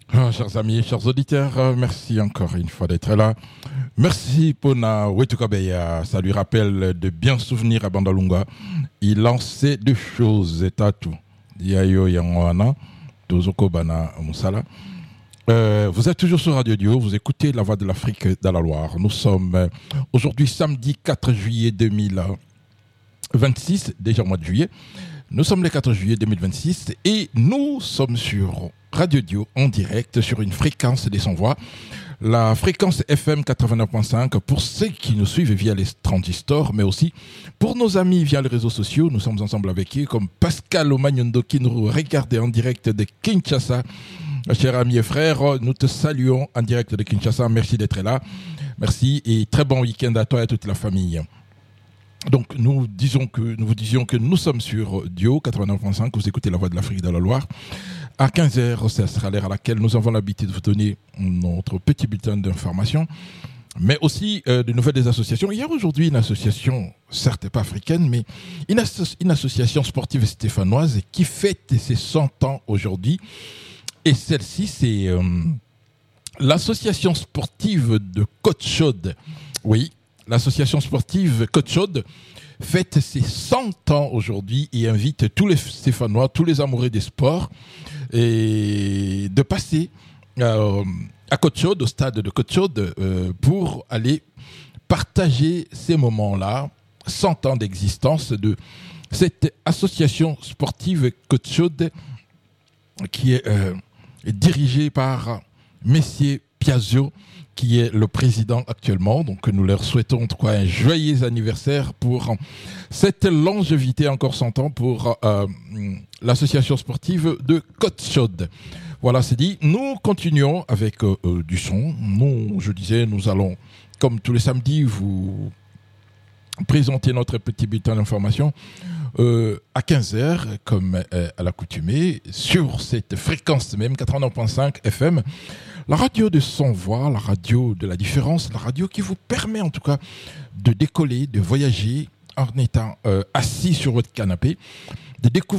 Chers amis, chers auditeurs, merci encore une fois d'être là. Merci Pona Wetukabeya, ça lui rappelle de bien souvenirs à Bandalunga. Il en sait deux choses, tatu. Yayo Yangwana, Tozoko Bana Moussala. Vous êtes toujours sur Radio Dio, vous écoutez La Voix de l'Afrique dans la Loire. Nous sommes aujourd'hui samedi 4 juillet 2026, déjà au mois de juillet. Nous sommes le 4 juillet 2026 et nous sommes sur Radio Dio en direct sur une fréquence des 100 voix. La fréquence FM 89.5 pour ceux qui nous suivent via les transistors, mais aussi pour nos amis via les réseaux sociaux. Nous sommes ensemble avec eux, comme Pascal Omagnondo qui nous regarde en direct de Kinshasa. Cher ami et frère, nous te saluons en direct de Kinshasa. Merci d'être là. Merci et très bon week-end à toi et à toute la famille. Donc nous vous disions que nous sommes sur Dio 89.5, vous écoutez La Voix de l'Afrique de la Loire. À 15h, ce sera l'heure à laquelle nous avons l'habitude de vous donner notre petit bulletin d'information, mais aussi de nouvelles des associations. Il y a aujourd'hui une association, certes pas africaine, mais une association sportive stéphanoise qui fête ses 100 ans aujourd'hui. Et celle-ci, c'est l'association sportive de Côte-Chaude. Oui, l'association sportive Côte-Chaude fête ses 100 ans aujourd'hui et invite tous les Stéphanois, tous les amoureux des sports, et de passer à Côte-Chaude, au stade de Côte-Chaude, pour aller partager ces moments-là, 100 ans d'existence de cette association sportive Côte-Chaude qui est dirigée par Messier Piazio, qui est le président actuellement. Donc nous leur souhaitons en tout cas un joyeux anniversaire pour cette longévité, encore 100 ans pour l'association sportive de Côte-Chaude. Voilà, c'est dit. Nous continuons avec du son. Nous allons, comme tous les samedis, vous présenter notre petit bulletin d'information à 15h, comme à l'accoutumée, sur cette fréquence même, 89.5 FM. La radio de 100 voix, la radio de la différence, la radio qui vous permet en tout cas de décoller, de voyager en étant assis sur votre canapé, de découvrir